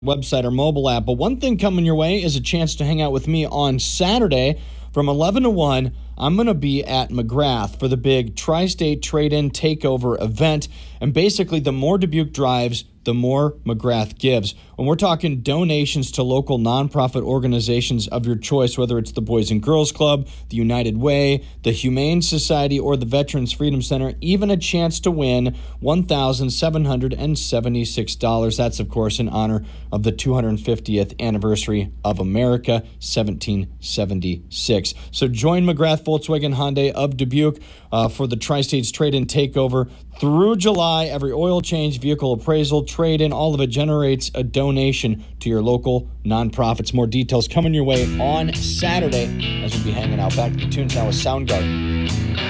website or mobile app. But one thing coming your way is a chance to hang out with me on Saturday from 11 to 1. I'm going to be at McGrath for the big Tri-State Trade-In Takeover event. And basically, the more Dubuque drives, the more McGrath gives. When we're talking donations to local nonprofit organizations of your choice, whether it's the Boys and Girls Club, the United Way, the Humane Society, or the Veterans Freedom Center, even a chance to win $1,776. That's, of course, in honor of the 250th anniversary of America, 1776. So join McGrath Volkswagen Hyundai of Dubuque for the Tri-States Trade-In Takeover through July. Every oil change, vehicle appraisal, trade-in, all of it generates a donation to your local nonprofits. More details coming your way on Saturday as we'll be hanging out. Back to the tunes now with Soundgarden.